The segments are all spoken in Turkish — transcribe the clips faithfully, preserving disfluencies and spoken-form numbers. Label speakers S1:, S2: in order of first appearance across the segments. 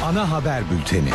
S1: Ana haber bülteni.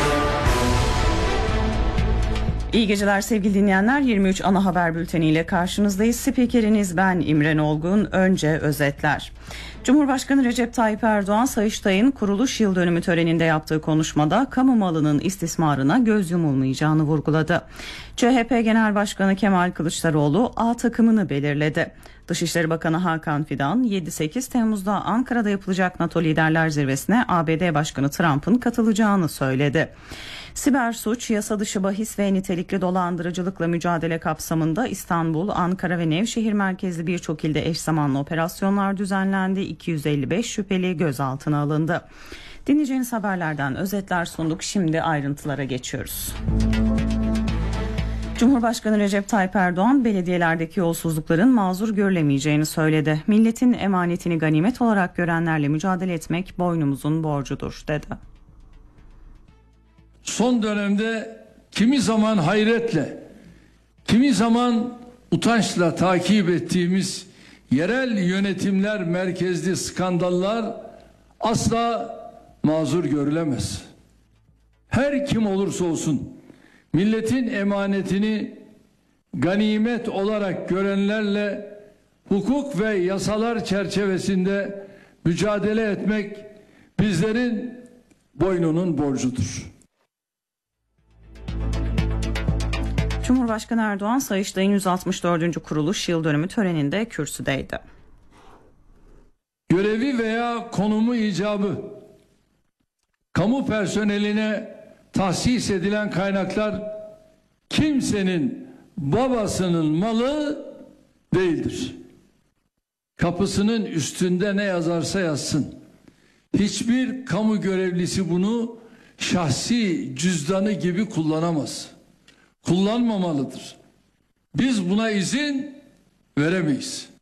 S2: İyi geceler sevgili dinleyenler. yirmi üç ana haber bülteniyle karşınızdayız. Spikeriniz ben İmren Olgun. Önce özetler. Cumhurbaşkanı Recep Tayyip Erdoğan, Sayıştay'ın kuruluş yıl dönümü töreninde yaptığı konuşmada kamu malının istismarına göz yumulmayacağını vurguladı. C H P Genel Başkanı Kemal Kılıçdaroğlu A takımını belirledi. Dışişleri Bakanı Hakan Fidan, yedi sekiz Temmuz'da Ankara'da yapılacak NATO Liderler Zirvesi'ne A B D Başkanı Trump'ın katılacağını söyledi. Siber suç, yasa dışı bahis ve nitelikli dolandırıcılıkla mücadele kapsamında İstanbul, Ankara ve Nevşehir merkezli birçok ilde eş zamanlı operasyonlar düzenlendi. iki yüz elli beş şüpheli gözaltına alındı. Dinleyeceğiniz haberlerden özetler sunduk. Şimdi ayrıntılara geçiyoruz. Cumhurbaşkanı Recep Tayyip Erdoğan, belediyelerdeki yolsuzlukların mazur görülemeyeceğini söyledi. Milletin emanetini ganimet olarak görenlerle mücadele etmek boynumuzun borcudur, dedi.
S3: Son dönemde kimi zaman hayretle, kimi zaman utançla takip ettiğimiz yerel yönetimler merkezli skandallar asla mazur görülemez. Her kim olursa olsun milletin emanetini ganimet olarak görenlerle hukuk ve yasalar çerçevesinde mücadele etmek bizlerin boynunun borcudur.
S2: Cumhurbaşkanı Erdoğan, Sayıştay'ın yüz altmış dördüncü kuruluş yıl dönümü töreninde kürsüdeydi.
S3: Görevi veya konumu icabı kamu personeline tahsis edilen kaynaklar kimsenin babasının malı değildir. Kapısının üstünde ne yazarsa yazsın. Hiçbir kamu görevlisi bunu şahsi cüzdanı gibi kullanamaz. Kullanmamalıdır. Biz buna izin veremeyiz.